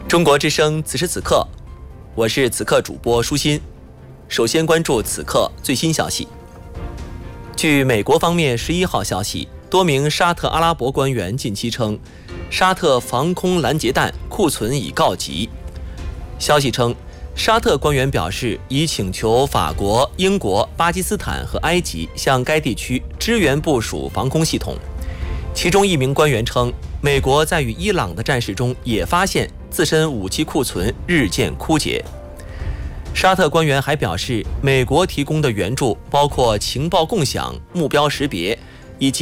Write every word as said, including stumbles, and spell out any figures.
中国之声此时此刻，我是此刻主播舒心。首先关注此刻最新消息。据美国方面十一号消息，多名沙特阿拉伯官员近期称，沙特防空拦截弹库存已告急。消息称，沙特官员表示已请求法国、英国、巴基斯坦和埃及向该地区支援部署防空系统。其中一名官员称，美国在与伊朗的战事中也发现自身武器库存日渐枯竭。沙特官员还表示，美国提供的援助包括情报共享、目标识别、